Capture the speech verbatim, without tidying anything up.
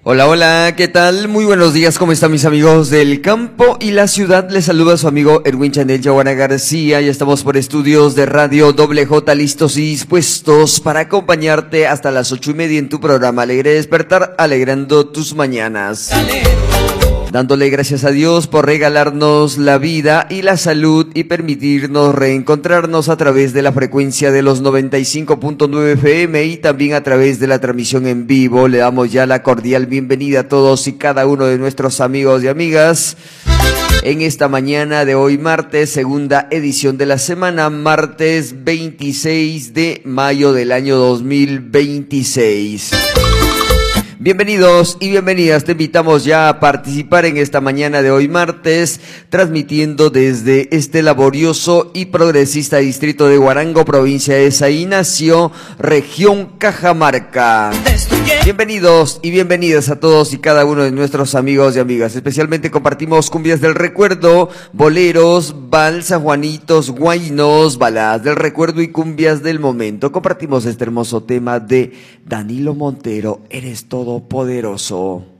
Hola, hola, ¿qué tal? Muy buenos días, ¿cómo están mis amigos del campo y la ciudad? Les saluda su amigo Erwin Chanel Yaguara García. Ya estamos por estudios de Radio Doble J, listos y dispuestos para acompañarte hasta las ocho y media en tu programa Alegre Despertar, alegrando tus mañanas. Dándole gracias a Dios por regalarnos la vida y la salud y permitirnos reencontrarnos a través de la frecuencia de los noventa y cinco punto nueve F M y también a través de la transmisión en vivo. Le damos ya la cordial bienvenida a todos y cada uno de nuestros amigos y amigas en esta mañana de hoy martes, segunda edición de la semana, martes veintiséis de mayo del año dos mil veintiséis. Bienvenidos y bienvenidas, te invitamos ya a participar en esta mañana de hoy martes, transmitiendo desde este laborioso y progresista distrito de Huarango, provincia de San Ignacio, región Cajamarca. Bienvenidos y bienvenidas a todos y cada uno de nuestros amigos y amigas. Especialmente compartimos cumbias del recuerdo, boleros, vals, juanitos, guainos, baladas del recuerdo y cumbias del momento. Compartimos este hermoso tema de Danilo Montero, Eres Todopoderoso.